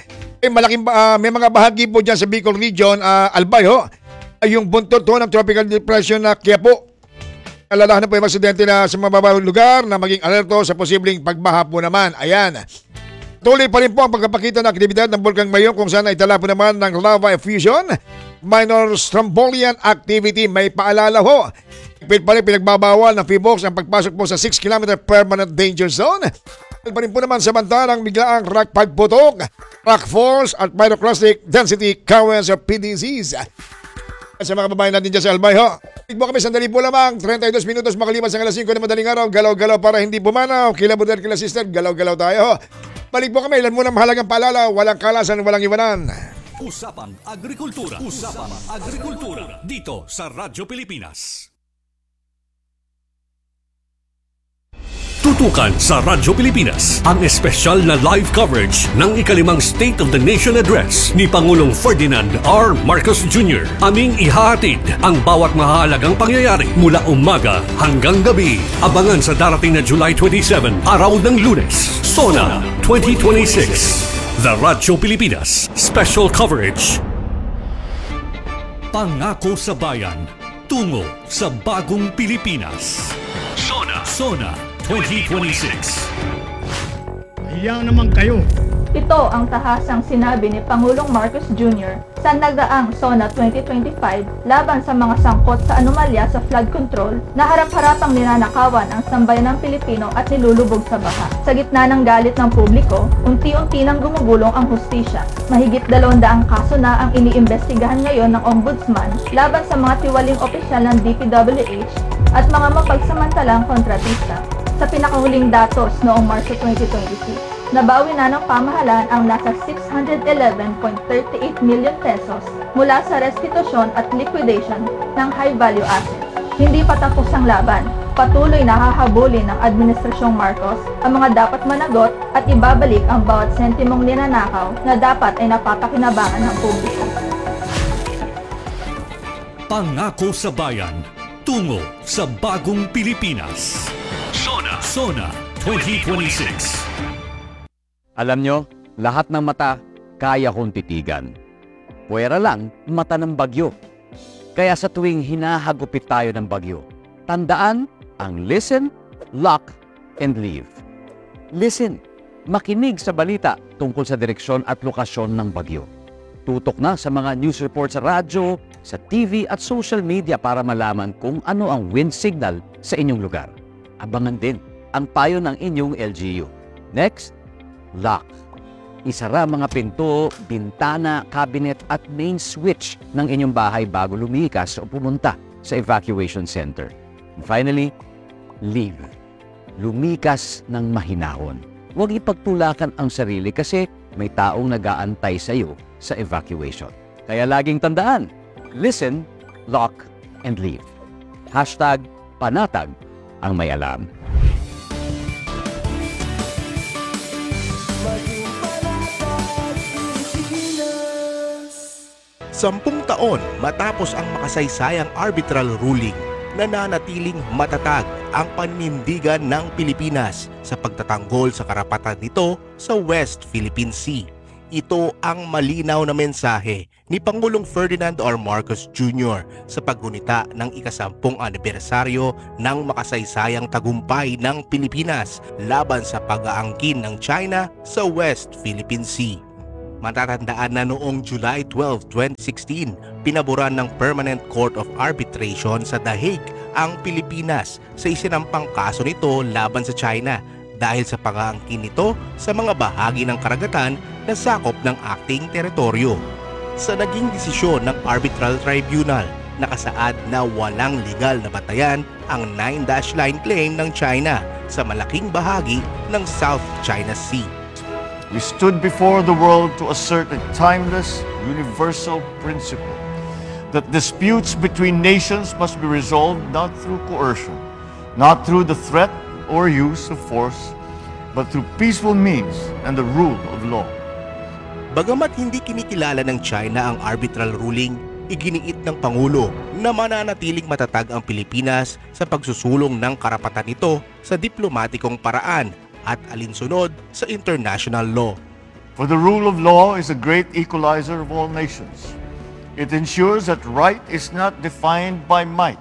May mga bahagi po dyan sa Bicol Region, Albay ho. Yung buntot ho ng tropical depression na Quiapo. Alalahan na po yung mga estudyante na sa mababang lugar na maging alerto sa posibleng pagbaha po naman. Ayan. Tuloy pa rin po ang pagkapakita ng aktibidad ng Bulkang Mayong kung saan ay tala po naman ng lava effusion. Minor Strombolian activity, may paalala ho. Higpit pa rin pinagbabawal ng PHIVOLCS ang pagpasok po sa 6 km permanent danger zone. Pa rin po naman samantalang biglaang rock pagputok, rock falls at pyroclastic density currents of PDZs. At sa mga babae natin dyan sa Albay ho, tigbo kami sandali po lamang, 32 minutos makalipas ang alas 5 na madaling araw, galaw-galaw para hindi bumanaw, kila brother, kila sister, galaw-galaw tayo ho. Balik po kami, ilan muna mahalagang paalala, walang kalasan, walang iwanan. Usapang Agrikultura. Usapang Agrikultura. Dito sa Radyo Pilipinas. Tutukan sa Radyo Pilipinas ang espesyal na live coverage ng ikalimang State of the Nation Address ni Pangulong Ferdinand R. Marcos Jr. Aming ihahatid ang bawat mahalagang pangyayari mula umaga hanggang gabi. Abangan sa darating na July 27, araw ng Lunes, SONA 2026. The Radyo Pilipinas Special Coverage. Pangako sa Bayan, tungo sa bagong Pilipinas. SONA 2026. Ayaw naman kayo. Ito ang tahasang sinabi ni Pangulong Marcos Jr. sa nagaang SONA 2025 laban sa mga sangkot sa anomalya sa flood control na harap-harapang ninanakawan ang sambayanang Pilipino at nilulubog sa baha. Sa gitna ng galit ng publiko, unti-unti nang gumugulong ang hustisya. Mahigit 200 kaso na ang iniimbestigahan ngayon ng Ombudsman laban sa mga tiwaling opisyal ng DPWH at mga mapagsamantalang kontratista. Sa pinakahuling datos noong Marso 2026, nabawi na ng pamahalaan ang nasa 611.38 million pesos mula sa restitusyon at liquidation ng high-value assets. Hindi pa tapos ang laban. Patuloy na hahabulin ng Administrasyong Marcos ang mga dapat managot at ibabalik ang bawat sentimong ninanakaw na dapat ay napapakinabangan ng publiko. Pangako sa Bayan, tungo sa bagong Pilipinas. SONA 2026. Alam nyo, lahat ng mata kaya kong titigan. Puwera lang mata ng bagyo. Kaya sa tuwing hinahagupit tayo ng bagyo, tandaan ang listen, lock, and leave. Listen, makinig sa balita tungkol sa direksyon at lokasyon ng bagyo. Tutok na sa mga news report sa radyo, sa TV at social media para malaman kung ano ang wind signal sa inyong lugar. Abangan din ang payo ng inyong LGU. Next, lock. Isara mga pinto, bintana, cabinet at main switch ng inyong bahay bago lumikas o pumunta sa evacuation center. And finally, leave. Lumikas ng mahinahon. Huwag ipagtulakan ang sarili kasi may taong nag-aantay sa iyo sa evacuation. Kaya laging tandaan, listen, lock, and leave. #panatag ang may alam. Sampung taon matapos ang makasaysayang arbitral ruling, nananatiling matatag ang paninindigan ng Pilipinas sa pagtatanggol sa karapatan nito sa West Philippine Sea. Ito ang malinaw na mensahe ni Pangulong Ferdinand R. Marcos Jr. sa paggunita ng ika-10 anibersaryo ng makasaysayang tagumpay ng Pilipinas laban sa pag-aangkin ng China sa West Philippine Sea. Matatandaan na noong July 12, 2016, pinaboran ng Permanent Court of Arbitration sa The Hague ang Pilipinas sa isinampang kaso nito laban sa China dahil sa pag-aangkin nito sa mga bahagi ng karagatan na sakop ng acting teritoryo. Sa naging desisyon ng Arbitral Tribunal, nakasaad na walang legal na batayan ang 9-dash line claim ng China sa malaking bahagi ng South China Sea. We stood before the world to assert a timeless, universal principle that disputes between nations must be resolved not through coercion, not through the threat or use of force, but through peaceful means and the rule of law. Bagamat hindi kinikilala ng China ang arbitral ruling, iginiit ng Pangulo na mananatiling matatag ang Pilipinas sa pagsusulong ng karapatan nito sa diplomatikong paraan at alinsunod sa international law. For the rule of law is a great equalizer of all nations. It ensures that right is not defined by might,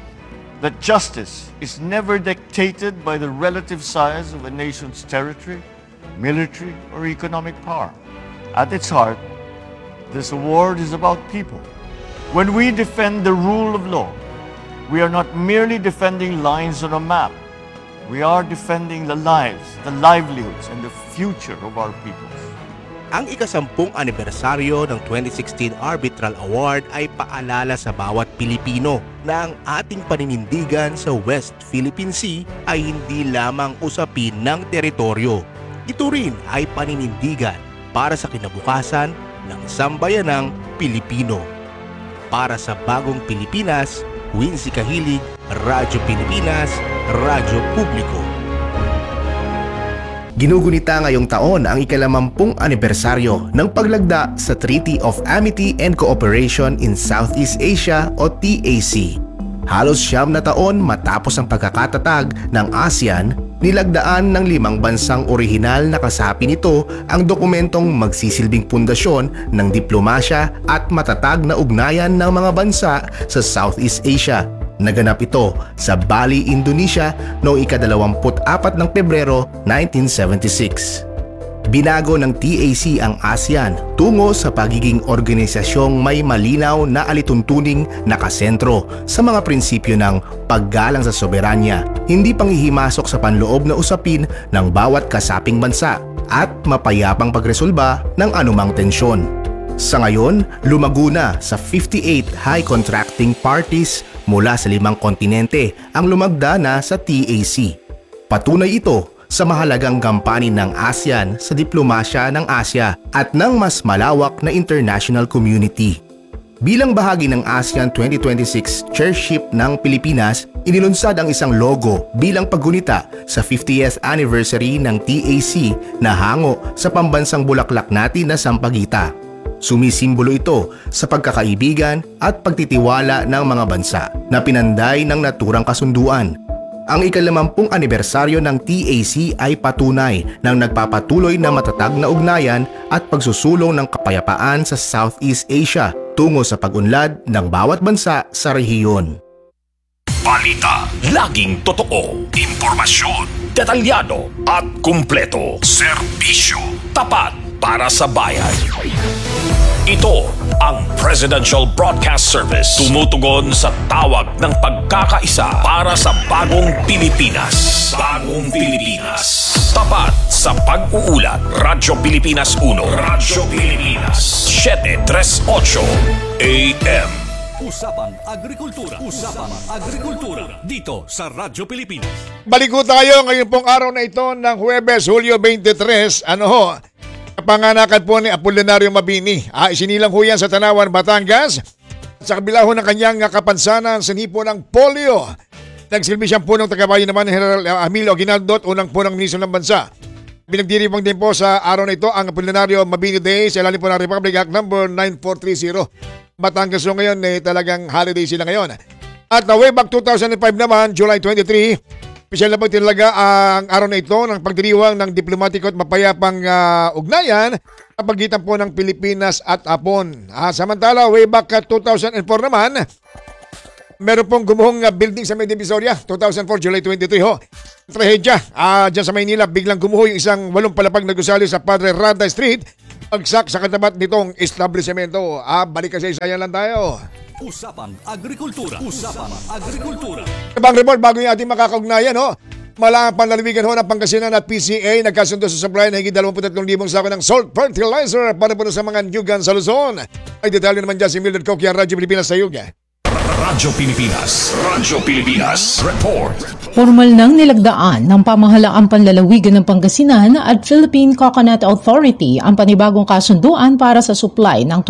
that justice is never dictated by the relative size of a nation's territory, military, or economic power. At its heart, this award is about people. When we defend the rule of law, we are not merely defending lines on a map. We are defending the lives, the livelihoods, and the future of our peoples. Ang ika-10 anibersaryo ng 2016 Arbitral Award ay paalala sa bawat Pilipino na ang ating paninindigan sa West Philippine Sea ay hindi lamang usapin ng teritoryo. Ito rin ay paninindigan para sa kinabukasan ng sambayanang Pilipino. Para sa bagong Pilipinas, Wincy Kahilig, Radyo Pilipinas, Radyo Publiko. Ginugunita ngayong taon ang ika-50 anibersaryo ng paglagda sa Treaty of Amity and Cooperation in Southeast Asia o TAC. Halos 9 na taon matapos ang pagkakatatag ng ASEAN, nilagdaan ng 5 bansang orihinal na kasapi nito ang dokumentong magsisilbing pundasyon ng diplomasya at matatag na ugnayan ng mga bansa sa Southeast Asia. Naganap ito sa Bali, Indonesia noong ika-24 ng Pebrero 1976. Binago ng TAC ang ASEAN tungo sa pagiging organisasyong may malinaw na alituntuning nakasentro sa mga prinsipyo ng paggalang sa soberanya, hindi panghihimasok sa panloob na usapin ng bawat kasaping bansa at mapayapang pagresolba ng anumang tensyon. Sa ngayon, lumago na sa 58 high contracting parties mula sa 5 kontinente ang lumagda na sa TAC. Patunay ito sa mahalagang gampanin ng ASEAN sa diplomasya ng Asya at ng mas malawak na international community. Bilang bahagi ng ASEAN 2026 Chairship ng Pilipinas, inilunsad ang isang logo bilang paggunita sa 50th anniversary ng TAC na hango sa pambansang bulaklak natin na sampagita. Sumisimbolo ito sa pagkakaibigan at pagtitiwala ng mga bansa na pinanday ng naturang kasunduan. Ang ika-50 anibersaryo ng TAC ay patunay ng nagpapatuloy na matatag na ugnayan at pagsusulong ng kapayapaan sa Southeast Asia tungo sa pag-unlad ng bawat bansa sa rehiyon. Balita, laging totoo, impormasyon, detalyado at kumpleto. Serbisyo, tapat para sa bayan. Ito ang Presidential Broadcast Service. Tumutugon sa tawag ng pagkakaisa para sa bagong Pilipinas. Bagong Pilipinas. Tapat sa pag-uulat. Radyo Pilipinas 1. Radyo Pilipinas 738 AM. Usapang Agrikultura. Usapang Agrikultura. Dito sa Radyo Pilipinas. Balik ko tayo ngayon pong araw na ito ng Huwebes, Hulyo 23. Kapanganakan po ni Apolinario Mabini. Isinilang ho yan sa Tanawan, Batangas. Sa kabila ho ng kanyang kapansanan sa hipo ng polio. Nagsilbi siyang punong tagabayan naman ni General Emilio Aguinaldo at unang punong ministro ng bansa. Pinagdiriwang din po sa araw na ito ang Apolinario Mabini Day sa ilalim po ng Republic Act number 9430. Batangas ho ngayon talagang holiday sila ngayon. At way back 2005 naman, July 23, special na po talaga ang araw na ito ng pagdiriwang ng diplomatiko at mapayapang ugnayan sa pagitan po ng Pilipinas at Hapon. Samantala, way back 2004 naman, meron pong gumuhong building sa May Divisoria, 2004, July 23 ho. Trahedya, dyan sa Maynila, biglang gumuho yung isang 8 palapag na gusali sa Padre Rada Street. Pagsak sa katapat nitong establishmento. Balik kasi isayan lang tayo. Usapang Agrikultura. Usapang Agrikultura. Ibang report bago yung ating makakaugnayan, ho. Malaking panlalawigan ho ng Pangasinan at PCA nagkasundo sa supply na higit 23,000 sako ng salt fertilizer para po sa mga nyugan sa Luzon. Ay detalye naman dyan si Mildred Coquia, Radyo Pilipinas sa Yuga. Radyo Pilipinas. Radyo Pilipinas. Report. Formal nang nilagdaan ng pamahalaang panlalawigan ng Pangasinan at Philippine Coconut Authority ang panibagong kasunduan para sa supply ng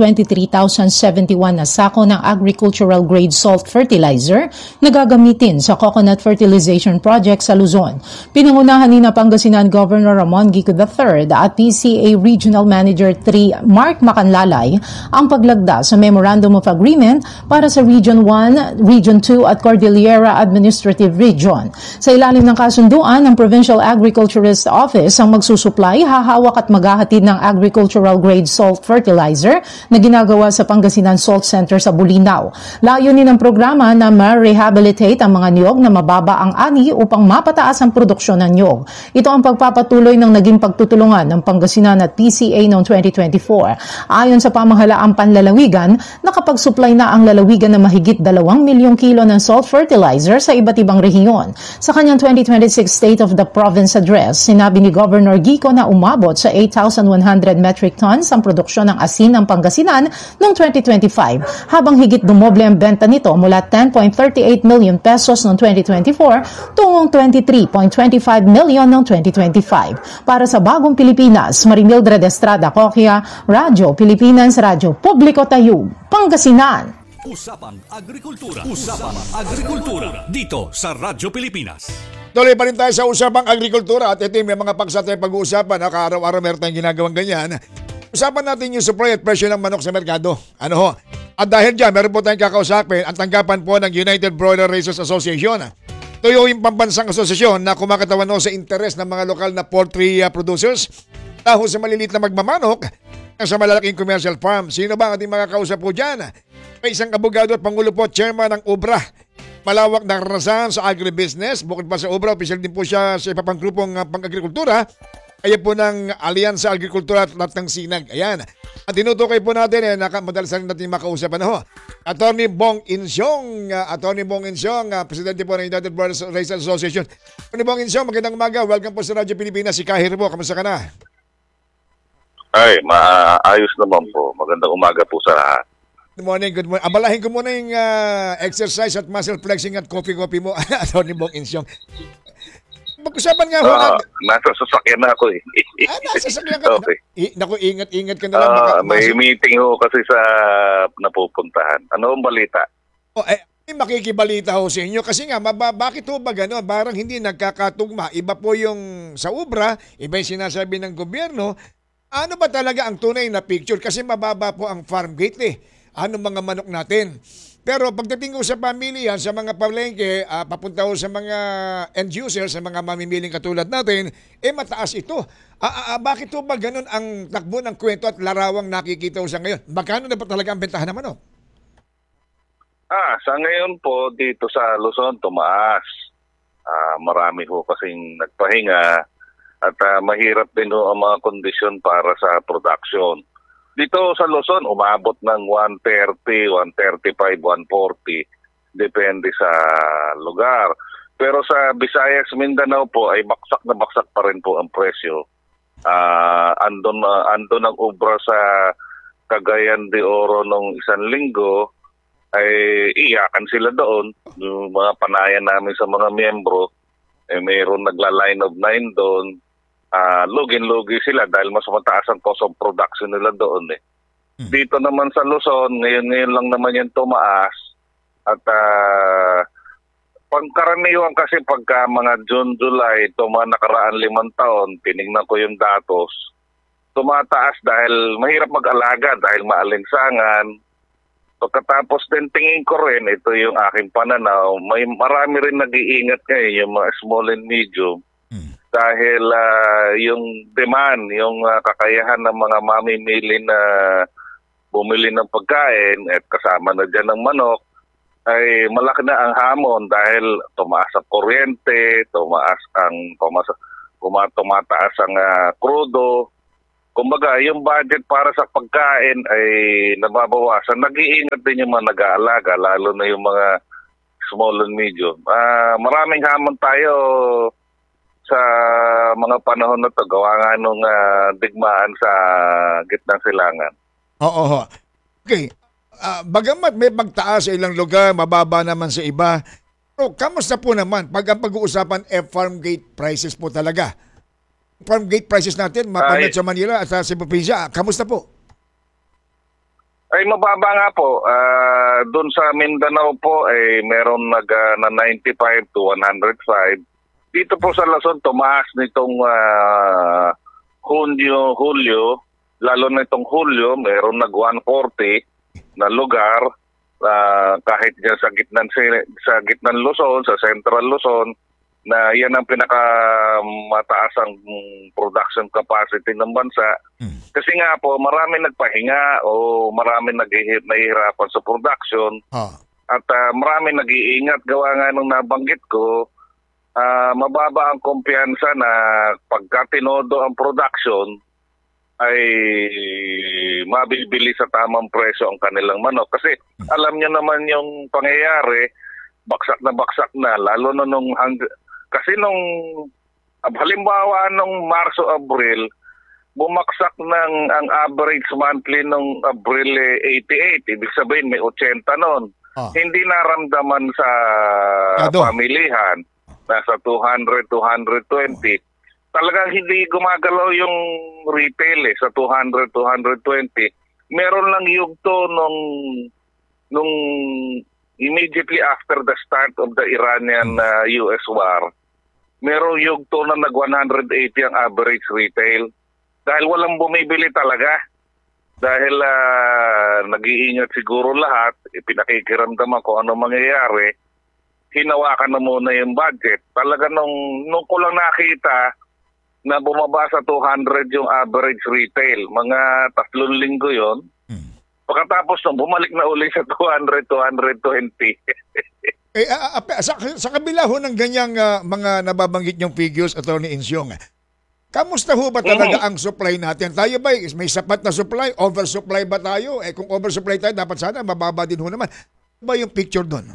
23,071 na sako ng agricultural grade salt fertilizer na gagamitin sa coconut fertilization project sa Luzon. Pinangunahan ni Pangasinan Governor Ramon Gico III at PCA Regional Manager 3 Mark Macanlalay ang paglagda sa Memorandum of Agreement para sa Region 1, Region 2 at Cordillera Administrative Region. Sa ilalim ng kasunduan, ang Provincial Agriculturist Office ang magsusupply, hahawak at maghahatid ng agricultural grade salt fertilizer na ginagawa sa Pangasinan Salt Center sa Bulinaw. Layunin ng programa na ma-rehabilitate ang mga niyog na mababa ang ani upang mapataas ang produksyon ng niyog. Ito ang pagpapatuloy ng naging pagtutulungan ng Pangasinan at PCA noong 2024. Ayon sa pamahalaang panlalawigan, nakapag-supply na ang lalawigan na mahigit 2 milyong kilo ng salt fertilizer sa iba't ibang rehiyon. Sa kanyang 2026 State of the Province Address, sinabi ni Governor Gico na umabot sa 8,100 metric tons ang produksyon ng asin ng Pangasinan noong 2025, habang higit dumoble ang benta nito mula 10.38 million pesos noong 2024 tungong 23.25 million noong 2025. Para sa Bagong Pilipinas, Marimildred Estrada Coquia, Radyo Pilipinas, Radyo Publiko Tayug, Pangasinan. Usapang Agrikultura. Usapang Agrikultura. Dito sa Radyo Pilipinas. Tuloy pa rin tayo sa Usapang Agrikultura at ito may mga paksa tayong pag-uusapan. Araw-araw meron tayong ginagawang ganyan. Usapan natin yung supply at presyo ng manok sa merkado. At dahil dyan, meron po tayong kakausapin ang tanggapan po ng United Broiler Raisers Association. Ito yung pambansang asosasyon na kumakatawan sa interes ng mga lokal na poultry producers dahil sa maliliit na magmamanok sa malalaking commercial farm. Sino ba ang ating makakausap po dyan? May isang abogado at pangulo po, chairman ng UBRA. Malawak na karanasan sa agribusiness. Bukod pa sa UBRA, official din po siya sa iba pang grupong pang-agrikultura. Ayan po ng Alyansa Agrikultura at Latang Sinag. Ayan. At tinutukoy po natin, madalas rin natin makausapan Attorney Bong Insyong. Presidente po ng United Brothers Raisers Association. Attorney Bong Insyong, magandang umaga. Welcome po sa Radyo Pilipinas. Si Kahir po, kamusta ka na? Ay, maayos naman po. Magandang umaga po sa lahat. Good morning, good morning. Abalahin ko muna yung exercise at muscle flexing at coffee-coffee mo, Atty. Bong Insyong. Mag-usapan nga ho. Nasa sasakyan na ako eh. Nasa sasakyan ka. Okay. Naku, ingat ka na lang. May meeting ho kasi sa napupuntahan. Ano ang balita? Makikibalita ho sa inyo kasi nga, bakit ho ba gano'n? Parang hindi nagkakatugma. Iba po yung sa UBRA, iba yung sinasabi ng gobyerno. Ano ba talaga ang tunay na picture? Kasi mababa po ang farm gate Anong mga manok natin? Pero pagdating ko sa pamilya, sa mga palengke, papunta ko sa mga end users, sa mga mamimiling katulad natin, mataas ito. Bakit ba ganun ang takbo ng kwento at larawang nakikita ko sa ngayon? Magkano na ba talaga ang bentahan ng manok? Sa ngayon po, dito sa Luzon, tumaas. Marami ho kasing nagpahinga at mahirap din ho ang mga kondisyon para sa production. Dito sa Luzon, umabot ng 130, 135, 140. Depende sa lugar. Pero sa Visayas, Mindanao po ay baksak na baksak pa rin po ang presyo. Andon ang ubra sa Cagayan de Oro nung isang linggo ay iyakan sila doon. Yung mga panayan namin sa mga miyembro, mayroon nagla-line of 9 doon. Lugin-lugi sila dahil mas mataas ang cost of production nila doon eh. Dito naman sa Luzon, ngayon lang naman yung tumaas. At pagkaraniwan kasi pagka mga June, July, mga nakaraan 5 taon, tinignan ko yung datos, tumataas dahil mahirap mag-alaga, dahil maalinsangan. Pagkatapos din tingin ko rin, ito yung aking pananaw, marami rin nag-iingat ngayon yung mga small and medium. Dahil yung demand, yung kakayahan ng mga mamimili na bumili ng pagkain at kasama na dyan ng manok, ay malaki na ang hamon dahil tumaas ang kuryente, tumataas ang krudo. Kumbaga, yung budget para sa pagkain ay nababawasan. Nag-iingat din yung mga nag-aalaga, lalo na yung mga small and medium. Maraming hamon tayo sa mga panahon na to, gawa nga nung digmaan sa gitnang silangan. Oo. Okay. Bagamat may pagtaas sa ilang lugar, mababa naman sa iba. Pero kamusta po naman pag ang pag-uusapan farm gate prices po talaga? Farm gate prices natin, mapamit sa Manila at sa Cebu Provincia. Kamusta po? Ay mababa nga po. Doon sa Mindanao po ay meron na 95 to 105. Dito po sa Luzon, tumaas nitong Hulyo, lalo na itong Hulyo, meron nag 140 na lugar kahit dyan sa gitnang Luzon, sa Central Luzon, na yan ang pinakamataas ang production capacity ng bansa. Kasi nga po, marami nagpahinga o marami nahihirapan sa production at marami nag-iingat gawa nga nung nabanggit ko, mababa ang kumpiyansa na pagka tinodo ang production ay mabibili sa tamang presyo ang kanilang manok. Kasi alam niyo naman yung pangyayari, baksak na, lalo na kasi nung halimbawa nung Marso-Abril, bumaksak ang average monthly nung Abril 88, ibig sabihin may 80 noon. Hindi naramdaman sa pamilihan, nasa 200, 220. Talagang hindi gumagalaw yung retail sa 200, 220. Meron lang yugto nung immediately after the start of the Iranian-US war. Meron yugto na nag 180 ang average retail. Dahil walang bumibili talaga. Dahil nag-iingat siguro lahat, pinakikiramdaman ko ano mangyayari, hinawakan na muna yung budget. Talaga nung ko lang nakita, na bumaba sa 200 yung average retail. Mga 3 linggo yon. Pagkatapos nung bumalik na uli sa 200, 220. Sa kabila ho ng ganyang mga nababanggit niyong figures, Atty. Insyong, kamusta ho ba talaga ang supply natin? Tayo ba may sapat na supply? Oversupply ba tayo? Kung oversupply tayo, dapat sana mababa din ho naman. Ano ba yung picture doon?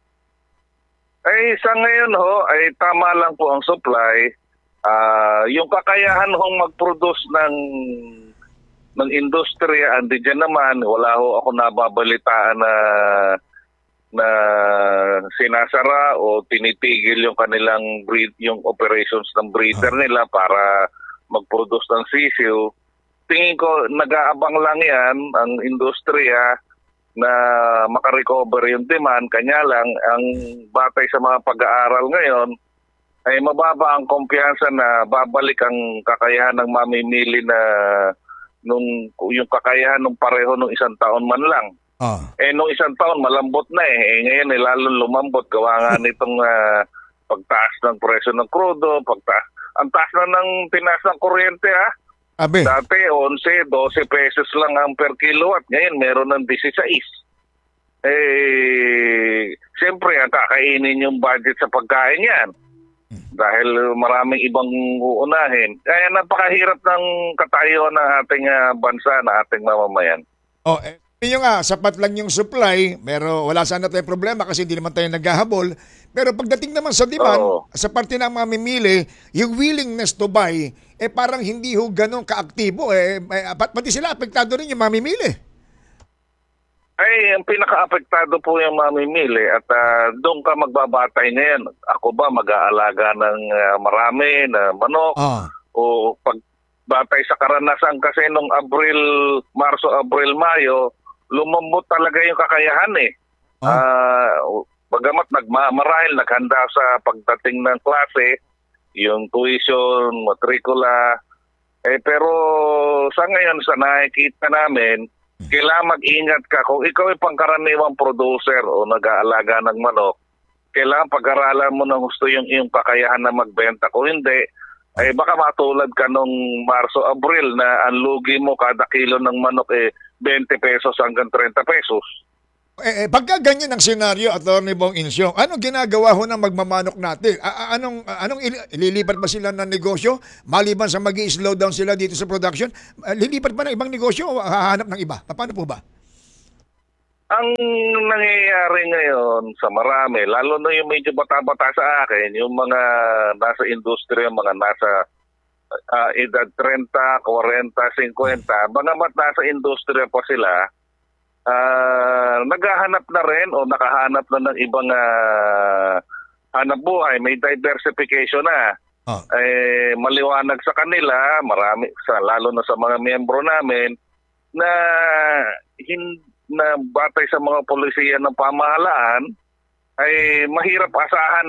Sa ngayon ho, ay tama lang po ang supply. Yung kakayahan hong mag-produce ng industriya, andi dyan naman, wala ho ako nababalitaan na sinasara o tinitigil yung kanilang yung operations ng breeder nila para mag-produce ng sisiw. Tingin ko, nag-aabang lang yan ang industriya na makarecover yung demand. Kanya lang, ang batay sa mga pag-aaral ngayon, ay mababa ang kumpiyansa na babalik ang kakayahan ng mamimili na yung kakayahan ng pareho nung 1 taon man lang. Nung 1 taon malambot na ngayon lalong lumambot gawa nga nitong pagtaas ng presyo ng krudo, ang taas na ng tinaas ng kuryente Dati 11, 12 pesos lang ang per kilowatt, ngayon meron ng 16. Siyempre kakainin yung budget sa pagkain yan. Dahil maraming ibang uunahin. Kaya napakahirap ng katayuan ng ating bansa, ng ating mamamayan. Yun nga, sapat lang yung supply, pero wala sana tayong problema kasi hindi naman tayo naghahabol. Pero pagdating naman sa demand, sa parte ng mamimili, yung willingness to buy, parang hindi ho ganun kaaktibo. Pati sila, apektado rin yung mamimili. Ay, ang pinaka-apektado po yung mamimili at doon ka magbabatay ngayon. Ako ba mag-aalaga ng marami na manok? O pagbatay sa karanasan kasi nung Marso, Abril, Mayo, lumambot talaga yung kakayahan eh. Bagamat marahil naghanda sa pagdating ng klase, yung tuition, matrikula, pero sa ngayon sa nakikita namin, kailangan mag-ingat ka kung ikaw ay pangkaraniwang producer o nag-aalaga ng manok. Kailangan pag-aralan mo ng gusto yung iyong kakayahan na magbenta. Kung hindi, ay baka matulad ka nung Marso, Abril na ang lugi mo kada kilo ng manok 20 pesos hanggang 30 pesos. Pagka ganyan ang senaryo, Atty. Bong Insyong, anong ginagawa ho ng magmamanok natin? Anong ililipat ba sila ng negosyo? Maliban sa mag-i-slow down sila dito sa production, lilipat ba ng ibang negosyo o hahanap ng iba? Paano po ba? Ang nangyayari ngayon sa marami, lalo na yung medyo bata-bata sa akin, yung mga nasa industriya, mga nasa edad 30, 40, 50, bagamat nasa industriya pa sila, naghahanap na rin o nakahanap na ng ibang hanap buhay, may diversification na. Maliwanag sa kanila, marami lalo na sa mga miyembro namin na batay sa mga polisiya ng pamahalaan ay mahirap asahan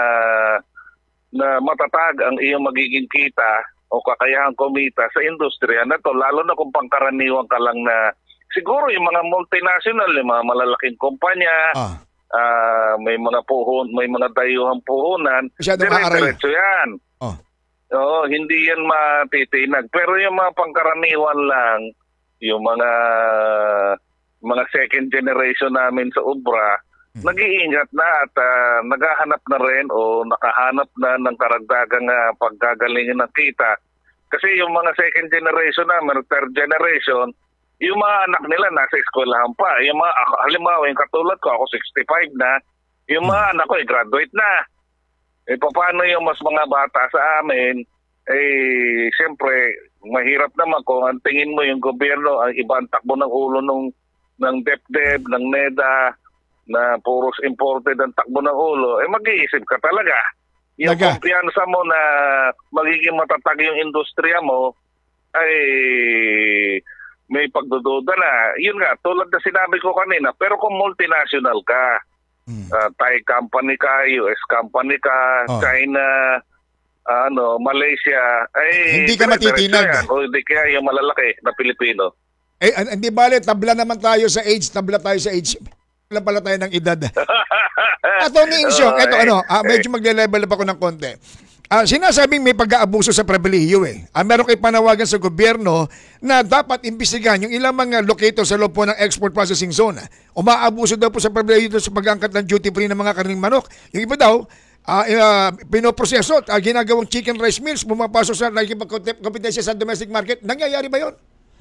na matatag ang iyong magiging kita o kakayahang kumita sa industriya na to, lalo na kung pangkaraniwan ka lang na siguro yung mga multinational, yung mga malalaking kumpanya, may mga may mga dayuhang puhunan, diretso yan. Hindi yan matitinag. Pero yung mga pangkaraniwan lang, yung mga second generation namin sa Ubra, nag-iingat na at naghahanap na rin o nakahanap na ng karagdagang paggagalingin ng kita. Kasi yung mga second generation namin, third generation, yung mga anak nila nasa eskwelahan pa. Yung mga, halimbawa, yung katulad ko, ako 65 na, yung mga anak ko, graduate na. Paano yung mas mga bata sa amin? Siyempre, mahirap naman kung ang tingin mo yung gobyerno, ang ibang takbo ng ulo ng DepDep, ng NEDA, na puros imported ang takbo ng ulo, mag-iisip ka talaga. Yung kumpiyansa mo na magiging matatag yung industriya mo, ay may pagdududa na. Yun nga, tulad na sinabi ko kanina, pero kung multinational ka, Thai company ka, US company ka, China, Malaysia, hindi ka matitinag. O hindi kaya yung malalaki na Pilipino. Hindi bale, tabla naman tayo sa age, tabla tayo sa age. Tabla pala tayo ng edad. Atty. Insyong, medyo magle-level up ako ng konti. Sinasabing may pag-aabuso sa pribilehiyo meron kayo panawagan sa gobyerno na dapat imbestigahan yung ilang mga locator sa loob po ng export processing zone. Umaabuso daw po sa pribilehiyo sa pag-angkat ng duty free ng mga karning manok. Yung iba daw, pinoproseso at ginagawang chicken rice mills, pumapasok sa nakikipagkompetensya sa domestic market. Nangyayari ba yun?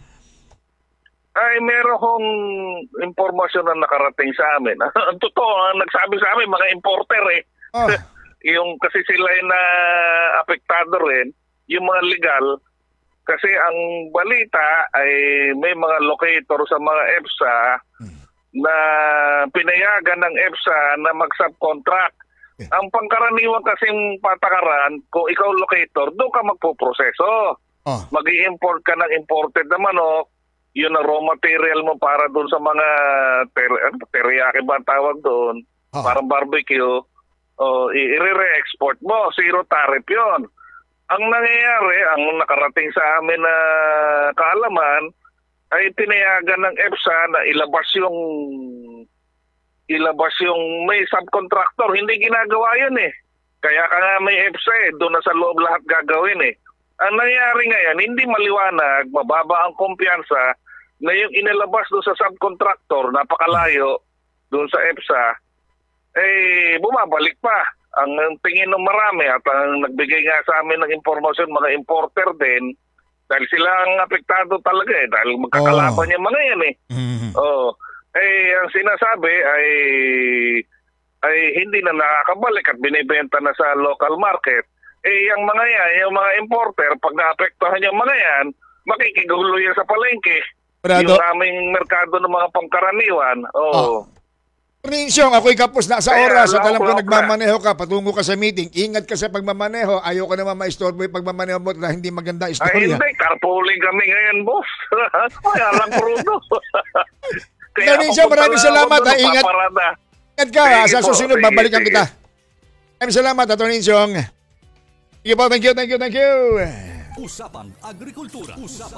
Ay, meron kong impormasyon na nakarating sa amin. Ang totoo, nagsabi sa amin, mga importer yung kasi sila na apektado rin, yung mga legal, kasi ang balita ay may mga locator sa mga EPSA na pinayagan ng EPSA na mag-subcontract. Ang pangkaraniwan kasing patakaran, kung ikaw locator, doon ka magpoproseso. Mag-i-import ka ng imported na manok, yun ang raw material mo para doon sa mga teriyaki ba tawag doon, parang barbecue, i-re-export mo, zero tariff yun. Ang nangyayari, ang nakarating sa amin na kaalaman, ay tinayagan ng EPSA na ilabas yung may subcontractor. Hindi ginagawa yun Kaya ka nga may EPSA doon na sa loob lahat gagawin Ang nangyayari ngayon, hindi maliwanag, mababa ang kumpiyansa na yung inilabas doon sa subcontractor, napakalayo doon sa EPSA, bumabalik pa. Ang tingin ng marami at ang nagbigay nga sa amin ng impormasyon, mga importer din, dahil sila ang apektado talaga dahil magkakalaban yung mga yan ang sinasabi ay hindi na nakakabalik at binibenta na sa local market. Yung mga yan, yung mga importer, pag naapektuhan yung mga yan, makikigulo yan sa palengke. Brado. yung aming merkado ng mga pangkaraniwan. Oo. Ninsyong, ako'y kapos na sa Kaya, oras at alam ko laok-laok nagmamaneho ka, patungo ka sa meeting. Ingat ka sa pagmamaneho. Ayaw ka naman maistorbo yung pagmamaneho mo na hindi maganda Ay, istorya. hindi. Carpooling kami ngayon, boss. Kaya lang prudo. Ninsyong, maraming salamat. Ingat. Ingat ka. Sa susunod, babalikan kita. Maraming salamat, Atty. Ninsyong. Sige po, thank you. Usapang Agrikultura.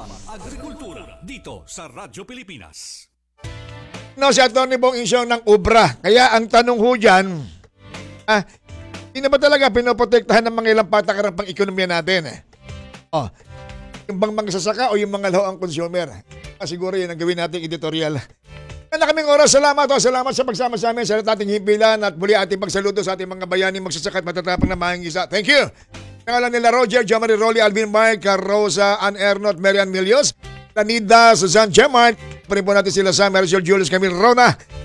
Dito sa Radyo Pilipinas. No, si Atty. Bong Insyong ng ubra. Kaya ang tanong ho dyan, hindi na ba talaga pinoprotektahan ng mga ilang patakarang pang-ekonomiya natin? Yung bang magsasaka o yung mga laho ang consumer? Siguro yun ang gawin nating editorial. Wala kaming oras. Salamat sa pagsama sa amin sa ating himpilan at muli ating pagsaludo sa ating mga bayani magsasaka at matatapang na mahingisa. Thank you! Pangalan nila Roger, Jamari, Rolly, Alvin, Mike, Rosa, Ann Ernot, Marian Milios, Lanida, Suzanne Gemart. Parin po natin sila sa Marisol Julius, Camille Rona,